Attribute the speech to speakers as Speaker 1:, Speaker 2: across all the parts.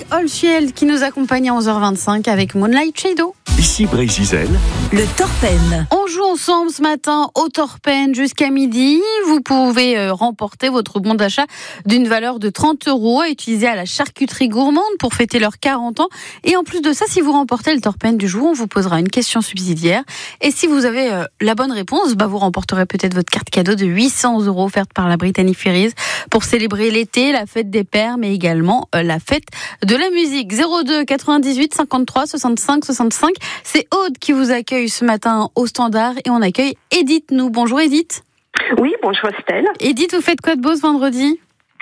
Speaker 1: Olfield qui nous accompagne à 11h25 avec Moonlight Shadow.
Speaker 2: Ici Brésil.
Speaker 3: Le Torpen.
Speaker 1: On joue ensemble ce matin au Torpen jusqu'à midi. Vous pouvez remporter votre bon d'achat d'une valeur de 30 € à utiliser à la charcuterie gourmande pour fêter leurs 40 ans. Et en plus de ça, si vous remportez le Torpen du jour, on vous posera une question subsidiaire. Et si vous avez la bonne réponse, vous remporterez peut-être votre carte cadeau de 800 € offerte par la Brittany Ferries pour célébrer l'été, la fête des pères, mais également la fête de la musique. 02 98 53 65 65. C'est Aude qui vous accueille ce matin au standard et on accueille Edith. Bonjour Edith.
Speaker 4: Oui, bonjour Estelle.
Speaker 1: Edith, vous faites quoi de beau ce vendredi ?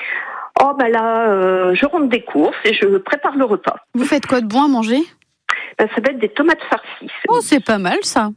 Speaker 4: Je rentre des courses et je prépare le repas.
Speaker 1: Vous faites quoi de bon à manger ?
Speaker 4: Ça va être des tomates farcies.
Speaker 1: Oh, c'est pas mal ça.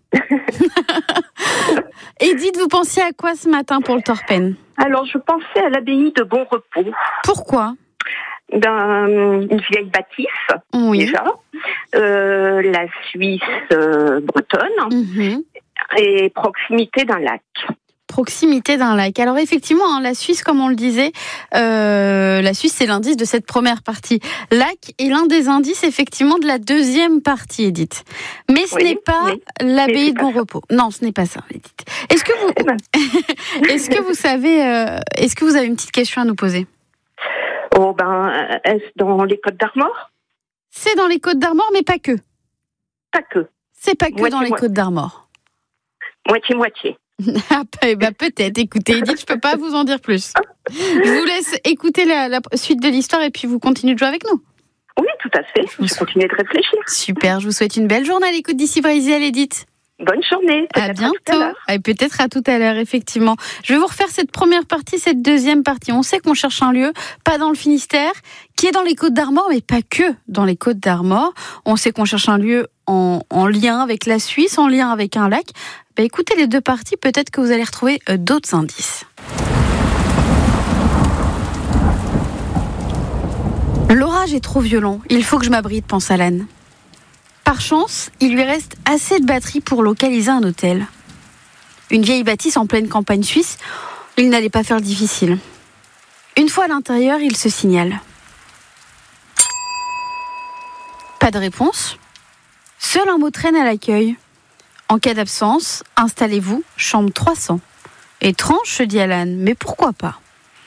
Speaker 1: Edith, vous pensiez à quoi ce matin pour le Torpen ?
Speaker 4: Alors, je pensais à l'abbaye de Bon Repos.
Speaker 1: Pourquoi ?
Speaker 4: Une vieille bâtisse,
Speaker 1: oui.
Speaker 4: Déjà. La Suisse bretonne. Et proximité d'un lac.
Speaker 1: Proximité d'un lac. Alors effectivement, la Suisse, comme on le disait, la Suisse c'est l'indice de cette première partie. Lac est l'un des indices effectivement de la deuxième partie, Edith. Mais ce n'est pas l'abbaye de Bon Repos. Non, ce n'est pas ça, Edith. Est-ce que vous, est-ce que vous avez une petite question à nous poser ?
Speaker 4: Est-ce dans les Côtes d'Armor ?
Speaker 1: C'est dans les Côtes d'Armor, mais pas que.
Speaker 4: Pas que.
Speaker 1: C'est pas que dans les Côtes d'Armor.
Speaker 4: Moitié-moitié.
Speaker 1: Peut-être. Écoutez, Edith, je peux pas vous en dire plus. Je vous laisse écouter la suite de l'histoire et puis vous continuez de jouer avec nous.
Speaker 4: Oui, tout à fait. Je continue de réfléchir.
Speaker 1: Super, je vous souhaite une belle journée à l'écoute d'ici Brésil, Edith.
Speaker 4: Bonne journée.
Speaker 1: À bientôt. Et peut-être à tout à l'heure, effectivement. Je vais vous refaire cette première partie, cette deuxième partie. On sait qu'on cherche un lieu, pas dans le Finistère, qui est dans les Côtes d'Armor, mais pas que dans les Côtes d'Armor. On sait qu'on cherche un lieu en lien avec la Suisse, en lien avec un lac. Écoutez les deux parties, peut-être que vous allez retrouver d'autres indices. L'orage est trop violent, il faut que je m'abrite, pense Alan. Par chance, il lui reste assez de batterie pour localiser un hôtel. Une vieille bâtisse en pleine campagne suisse, il n'allait pas faire difficile. Une fois à l'intérieur, il se signale. Pas de réponse. Seul un mot traîne à l'accueil. En cas d'absence, installez-vous, chambre 300. Étrange, se dit Alan, mais pourquoi pas ?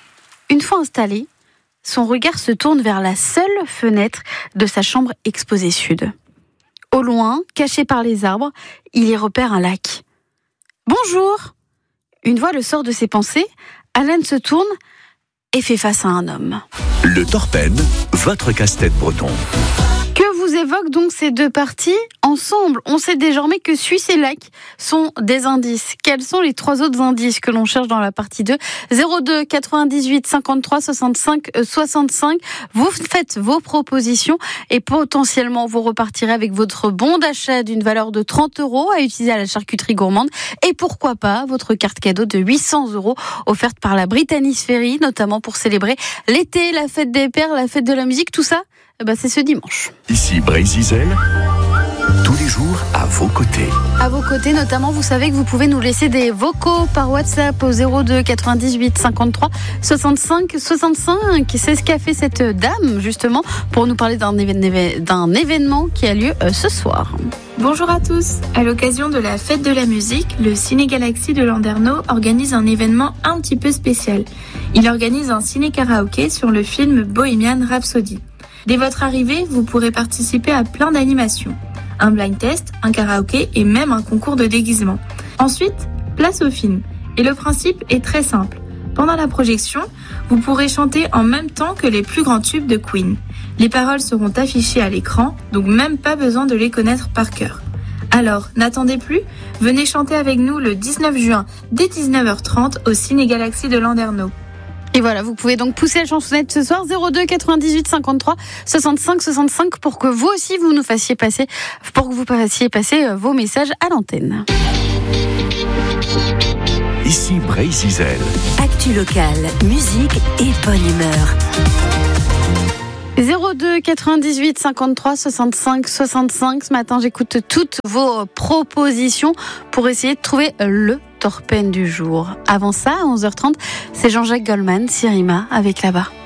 Speaker 1: Une fois installé, son regard se tourne vers la seule fenêtre de sa chambre exposée sud. Au loin, caché par les arbres, il y repère un lac. « Bonjour !» Une voix le sort de ses pensées, Alan se tourne et fait face à un homme.
Speaker 2: Le Torpen, votre casse-tête breton.
Speaker 1: Que vous évoquent donc ces deux parties ensemble ? On sait désormais que Suisse et lac sont des indices. Quels sont les trois autres indices que l'on cherche dans la partie 2 ? 02 98 53 65 65. Vous faites vos propositions et potentiellement vous repartirez avec votre bon d'achat d'une valeur de 30 € à utiliser à la charcuterie gourmande. Et pourquoi pas votre carte cadeau de 800 € offerte par la Brittany Ferries, notamment pour célébrer l'été, la fête des pères, la fête de la musique, tout ça. C'est ce dimanche.
Speaker 2: Ici Brésil, tous les jours à vos côtés.
Speaker 1: À vos côtés, notamment, vous savez que vous pouvez nous laisser des vocaux par WhatsApp au 02 98 53 65 65. C'est ce qu'a fait cette dame, justement, pour nous parler d'un événement qui a lieu ce soir.
Speaker 5: Bonjour à tous. À l'occasion de la fête de la musique, le Ciné Galaxy de Landerneau organise un événement un petit peu spécial. Il organise un ciné-karaoké sur le film Bohemian Rhapsody. Dès votre arrivée, vous pourrez participer à plein d'animations. Un blind test, un karaoké et même un concours de déguisement. Ensuite, place au film. Et le principe est très simple. Pendant la projection, vous pourrez chanter en même temps que les plus grands tubes de Queen. Les paroles seront affichées à l'écran, donc même pas besoin de les connaître par cœur. Alors, n'attendez plus, venez chanter avec nous le 19 juin dès 19h30 au Ciné Galaxy de Landerneau.
Speaker 1: Et voilà, vous pouvez donc pousser la chansonnette ce soir 02 98 53 65 65 pour que vous aussi vous fassiez passer vos messages à l'antenne.
Speaker 2: Ici Brésil.
Speaker 3: Actu locale, musique et bonne humeur.
Speaker 1: 02 98 53 65 65. Ce matin, j'écoute toutes vos propositions pour essayer de trouver le Torpen du jour. Avant ça, à 11h30, c'est Jean-Jacques Goldman, Sirima avec Là-bas.